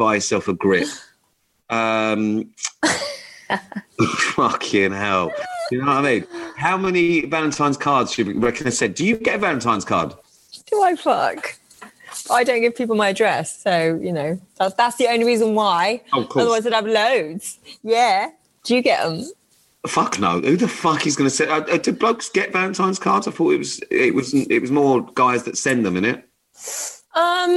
buy yourself a grip. Fucking hell. You know what I mean? How many Valentine's cards do you reckon I said? Do you get a Valentine's card? Do I fuck? I don't give people my address, so, you know, that's the only reason why. Oh, of course. Otherwise I'd have loads. Yeah. Do you get them? Fuck no. Who the fuck is going to send... do blokes get Valentine's cards? I thought it was more guys that send them, innit? I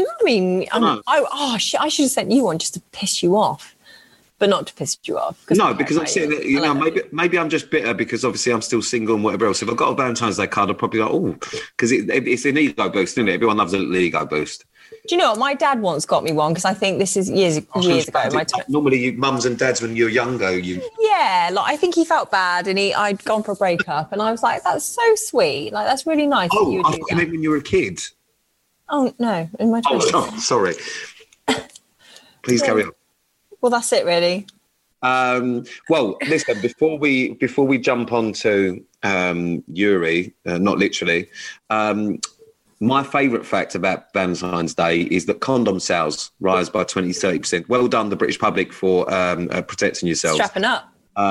should have sent you one just to piss you off. But not to piss you off. No, because I'm sitting there, you know, maybe I'm just bitter because obviously I'm still single and whatever else. If I've got a Valentine's Day card, I'll probably go, oh, because it's an ego boost, isn't it? Everyone loves a little ego boost. Do you know what? My dad once got me one because I think this is years ago. Normally, mums and dads, when you're younger, Yeah, like I think he felt bad and I'd gone for a breakup and I was like, that's so sweet. Like, that's really nice that you would do that. When you were a kid? Oh, no, in my 20s. Oh, sorry. Please carry on. Well, that's it, really. Well, listen, before we jump on to Yuri, not literally, my favourite fact about Valentine's Day is that condom sales rise by 20-30%. Well done, the British public, for protecting yourselves. Strapping up.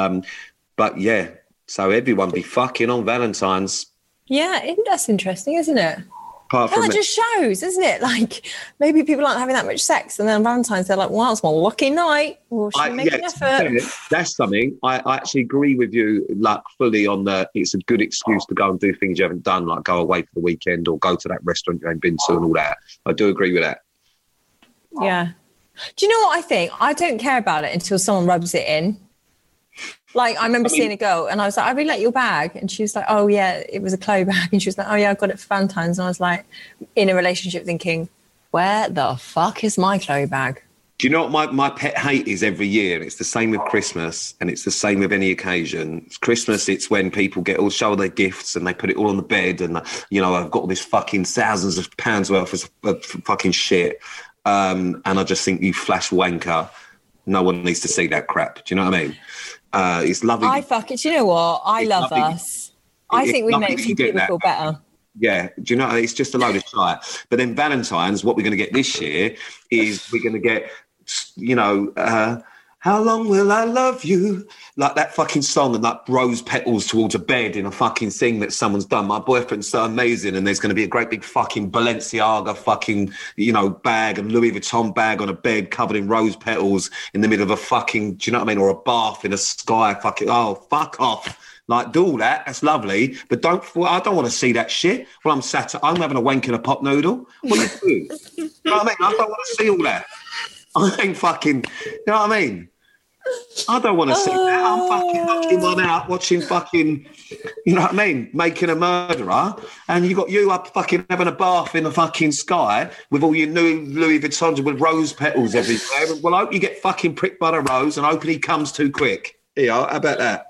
But, yeah, so everyone be fucking on Valentine's. Yeah, that's interesting, isn't it? That just shows, isn't it? Like, maybe people aren't having that much sex, and then on Valentine's they're like, well, it's my lucky night. Or should we make an effort? That's something. I actually agree with you, like, fully on it's a good excuse to go and do things you haven't done, like go away for the weekend or go to that restaurant you ain't been to and all that. I do agree with that. Yeah. Do you know what I think? I don't care about it until someone rubs it in. Like, I remember seeing a girl and I was like, I really like your bag. And she was like, oh, yeah, it was a Chloe bag. And she was like, oh, yeah, I got it for Valentine's. And I was like, in a relationship thinking, where the fuck is my Chloe bag? Do you know what my pet hate is every year? It's the same with Christmas and it's the same with any occasion. It's Christmas, it's when people show their gifts and they put it all on the bed and, you know, I've got all this fucking thousands of pounds worth of fucking shit. And I just think, you flash wanker. No one needs to see that crap. Do you know what I mean? It's lovely. Do you know what? I love us. I think we make people feel better. Yeah. Do you know, it's just a load of shit. But then Valentine's, what we're going to get this year is we're going to get, you know, how long will I love you? Like that fucking song and like rose petals towards a bed in a fucking thing that someone's done. My boyfriend's so amazing and there's going to be a great big fucking Balenciaga fucking, you know, bag and Louis Vuitton bag on a bed covered in rose petals in the middle of a fucking, do you know what I mean? Or a bath in a sky fucking, oh, fuck off. Like, do all that. That's lovely. But I don't want to see that shit. Well, I'm having a wank in a pop noodle. What are you doing? You know what I mean? I don't want to see all that. I ain't fucking, you know what I mean? I don't want to see that. I'm fucking knocking one out, watching fucking, you know what I mean, Making a Murderer, and you got you up fucking having a bath in the fucking sky with all your new Louis Vuittons with rose petals everywhere. Well, I hope you get fucking pricked by the rose and hope he comes too quick. Yeah, how about that?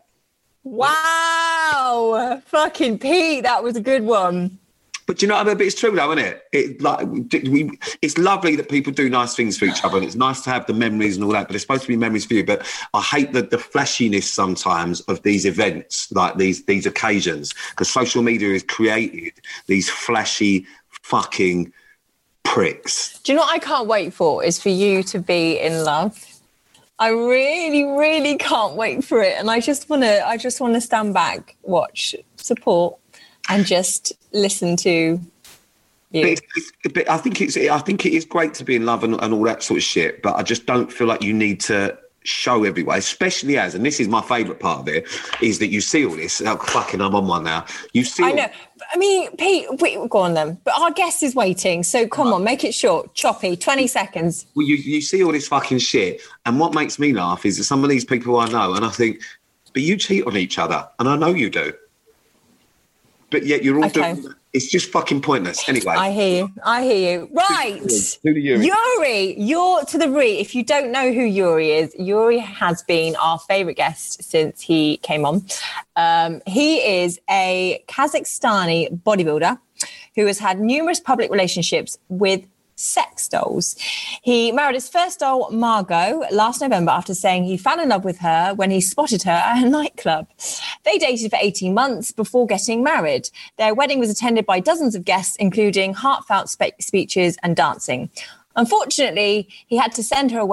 Wow, fucking Pete, that was a good one. But you know what I mean? But it's true though, isn't it? It's lovely that people do nice things for each other and it's nice to have the memories and all that, but it's supposed to be memories for you. But I hate the flashiness sometimes of these events, like these occasions, because social media has created these flashy fucking pricks. Do you know what I can't wait for is for you to be in love. I really, really can't wait for it. And I just want to stand back, watch, support, and just listen to you. But I think it is great to be in love and all that sort of shit. But I just don't feel like you need to show everywhere, especially and this is my favourite part of it, is that you see all this. Oh, fucking, I'm on one now. You see. I know. I mean, Pete, go on then. But our guest is waiting, so come on, make it short, choppy, 20 seconds. Well, you see all this fucking shit, and what makes me laugh is that some of these people I know, and I think, but you cheat on each other, and I know you do. But yet you're all doing... It's just fucking pointless. Anyway. I hear you. Right. Yuri, you're to the re. If you don't know who Yuri is, Yuri has been our favourite guest since he came on. He is a Kazakhstani bodybuilder who has had numerous public relationships with sex dolls. He married his first doll, Margot, last November after saying he fell in love with her when he spotted her at a nightclub. They dated for 18 months before getting married. Their wedding was attended by dozens of guests, including heartfelt speeches and dancing. Unfortunately, he had to send her away